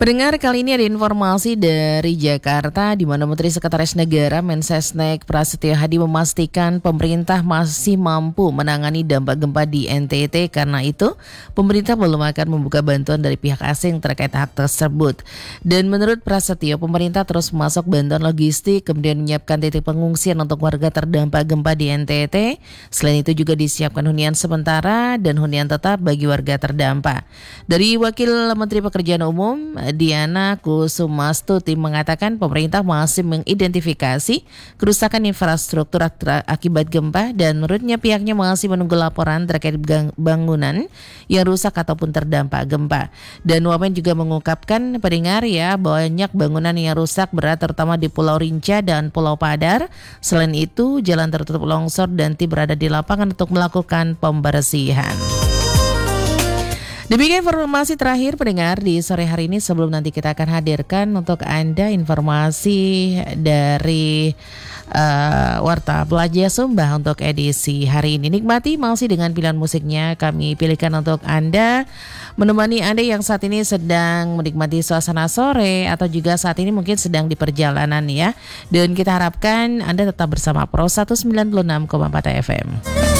Pendengar, kali ini ada informasi dari Jakarta di mana Menteri Sekretaris Negara Mensesnek Prasetyo Hadi memastikan pemerintah masih mampu menangani dampak gempa di NTT. Karena itu, pemerintah belum akan membuka bantuan dari pihak asing terkait hak tersebut. Dan menurut Prasetyo, pemerintah terus memasok bantuan logistik, kemudian menyiapkan titik pengungsian untuk warga terdampak gempa di NTT. Selain itu juga disiapkan hunian sementara dan hunian tetap bagi warga terdampak. Dari Wakil Menteri Pekerjaan Umum Diana Kusumastuti mengatakan pemerintah masih mengidentifikasi kerusakan infrastruktur akibat gempa dan menurutnya pihaknya masih menunggu laporan terkait bangunan yang rusak ataupun terdampak gempa. Dan Wamen juga mengungkapkan pendengar banyak bangunan yang rusak berat terutama di Pulau Rinca dan Pulau Padar. Selain itu jalan tertutup longsor dan tim berada di lapangan untuk melakukan pembersihan. Demikian informasi terakhir pendengar di sore hari ini. Sebelum nanti kita akan hadirkan untuk Anda informasi dari Warta Pelajar Sumba untuk edisi hari ini. Nikmati masih dengan pilihan musiknya kami pilihkan untuk Anda, menemani Anda yang saat ini sedang menikmati suasana sore atau juga saat ini mungkin sedang di perjalanan ya. Dan kita harapkan Anda tetap bersama Pro 196,4 FM.